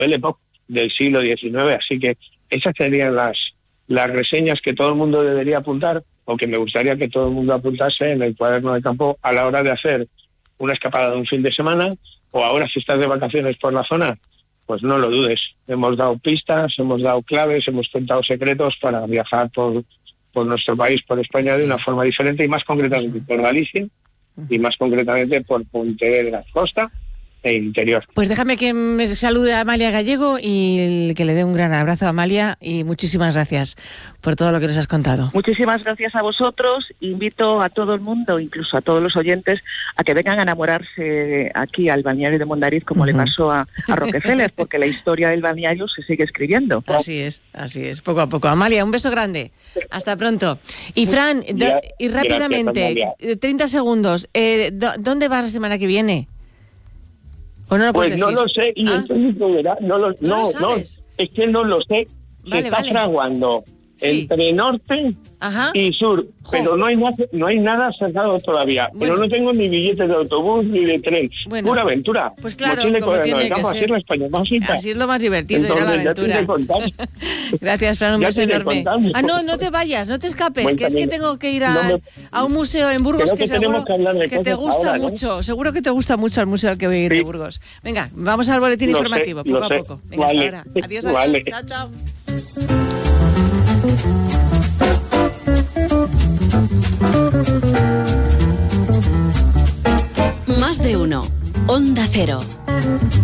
Belle Époque del siglo XIX. Así que esas serían las reseñas que todo el mundo debería apuntar, o que me gustaría que todo el mundo apuntase en el cuaderno de campo a la hora de hacer una escapada de un fin de semana, o ahora si estás de vacaciones por la zona, pues no lo dudes. Hemos dado pistas, hemos dado claves, hemos contado secretos para viajar por nuestro país, por España, de una forma diferente, y más concretamente por Galicia, y más concretamente por Pontevedra, costa e interior. Pues déjame que me salude a Amalia Gallego y que le dé un gran abrazo a Amalia, y muchísimas gracias por todo lo que nos has contado. Muchísimas gracias a vosotros. Invito a todo el mundo, incluso a todos los oyentes, a que vengan a enamorarse aquí al balneario de Mondariz, como le pasó a Rockefeller, porque la historia del balneario se sigue escribiendo. Así es, poco a poco. Amalia, un beso grande. Hasta pronto. Y Fran, y rápidamente, gracias, 30 segundos, ¿dónde vas la semana que viene? ¿O no lo puedes decir? No lo sé, y esto es mi problema. No, es que no lo sé. Se está fraguando entre norte y sur, pero no hay nada cerrado todavía. Pero no tengo ni billetes de autobús ni de tren. Pura aventura. Pues claro, como tiene que ser. Así es la España mágica. Así es lo más divertido, ir a la aventura. Gracias, Fran, un beso enorme. No te vayas, no te escapes, que es que tengo que ir a un museo en Burgos que seguro que te gusta mucho. Seguro que te gusta mucho el museo al que voy a ir de Burgos. Venga, vamos al boletín informativo, poco a poco. Venga, hasta ahora. Adiós. Chao, chao. Más de uno. Onda Cero.